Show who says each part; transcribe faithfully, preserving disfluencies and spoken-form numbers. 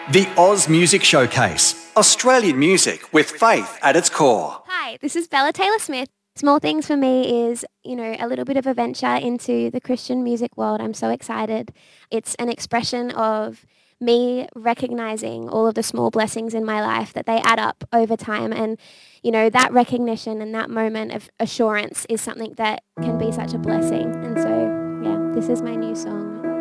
Speaker 1: The Oz Music Showcase, Australian music with faith at its core.
Speaker 2: Hi, this is Bella Taylor-Smith. Small Things for me is, you know, a little bit of a venture into the Christian music world. I'm so excited. It's an expression of me recognizing all of the small blessings in my life that they add up over time. And, you know, that recognition and that moment of assurance is something that can be such a blessing. And so, yeah, this is my new song.